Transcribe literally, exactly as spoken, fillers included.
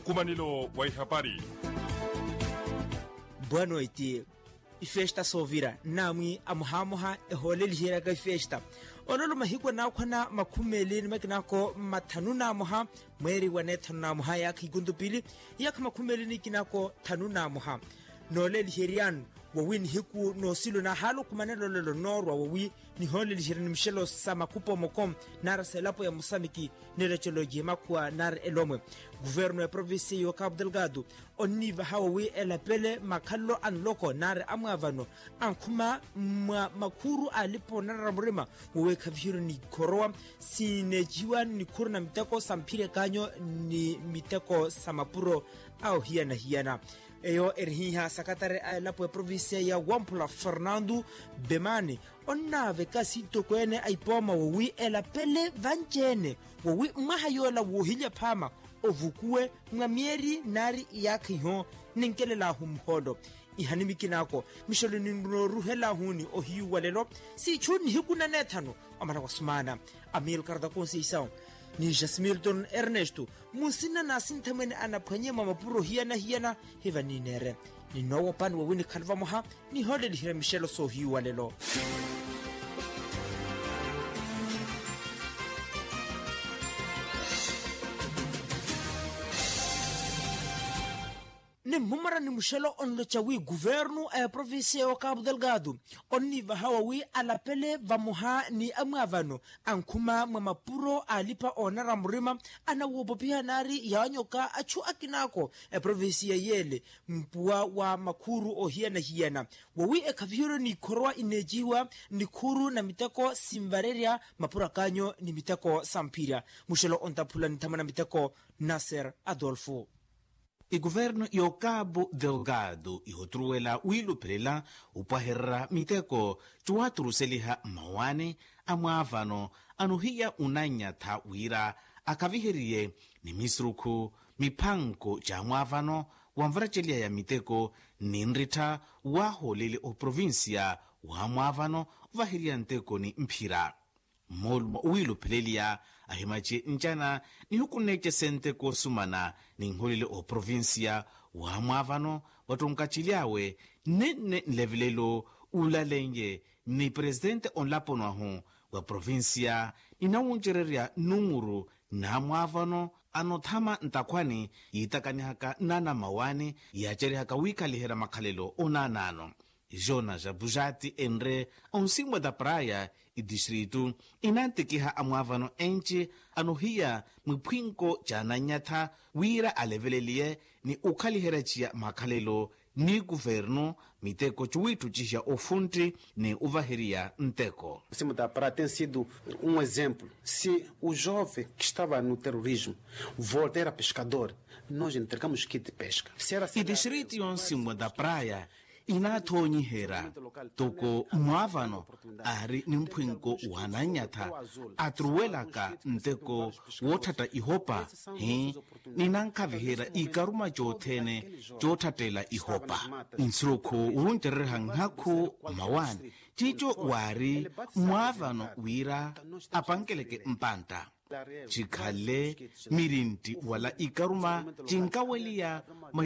Mkumanilo wa habari. Boa noite. Ifesta sovira namwi amuhamuha ehole lihiraga ifesta onolo mahigwa nakhwana makhumeli nimakinako mathanu namuha mweri wane thanu namuha yakhi igundupili yakha makhumeli nikinako thanu namuha nole lihirian wawin hiku no silo na halo kumanelo lelo norwa wawi ni hole lihirin mishelo sama kupo mokom nara selapo ya musamiki nerechologi makwa nar elomwe governo ya provinsi yo Cabo Delgado oniva hawawi elapele makhallo anloko nar amwavano ankuma makuru alipo nara murima wawe kavhiro ni koroa sinejiwa ni kurna miteko sampire kanyo ni miteko samapuro au hiana hiana eyo erhiha sakatare alapo ya provinsi ya Wampula Fernando Bemane onnave kasito kwene aipoma wawi elapele vanjene wawi mahayola wohilya phama ovukue ngamieri nari yakhiho ninkelela humhodo ihanimikinako misholo niruhela huni ohiwalelo si chuni hikuna nethano amara wasmana Amil Kardakonsi isao ni Jasmilton Ernesto musina na sintamene anaphanye mamapuro hiana hiana hivaninere ni nowo pan wawini khalva moha ni hole lihira mishelo so hiwalelo ni mumara ni mushelo onlo chawi governo a provinsi ya Cabo Delgado onni vahawawi alapele vamuha ni amwavano ankuma mamapuro alipa onara murima ana wobopia nari yanyoka achu akinako a provinsi ya yele mpua wa makuru ohiana hiana wawi ekavhiro ni korwa inejiwa ni kuru na miteko simvareria mapura kanyo ni miteko sampiria mushelo ontapula ni tamana miteko Nasser Adolfo. E governo yo Cabo Delgado ihotruela wilupelela upaherra miteko chuaturuseliha mawane amwavano anuhiya unanya tha wira akaviherie ni misruku mipanko cha mwavano wamvarachelia ya miteko ninrita waholele o provincia wa mwavano vahiria nteko ni mphira molmo wilupelelia ahimache nchana ni hukuneche sente ko sumana ni ngholile o provincia wa mwavano watonkachiliawe nene nlevelelo ulalenge ni presidente onlaponwaho wa provincia inawunjereria numuru na mwavano anothama ntakwani yitakanihaka nana mawane yacherihaka wikalihera makhalelo onanano Jonas Jabujati enre onsimwa da praia e distrito inantikiha amwavano enche anuhiya muphinko chananyatha wira alevelelie ni ukhaliherachia makhalelo ni governo miteko chuitu chisha ofunti ni uvaheria nteko. O cima da praia tem sido um exemplo. Se o jovem que estava no terrorismo voltar a pescador, nós entregamos kit de pesca. E distrito onsimwa da praia inathonyihera toko mwavano ari nimphinko wananyatha atruwelaka nteko wothata ihopa he ninankhavihera ikaruma chothene chothatela ihopa nsruku wuntererha nhakhu mawane chicho wari mwavano wira apankeleke mpanta chikhale mirinti wala ikaruma chinkaweliya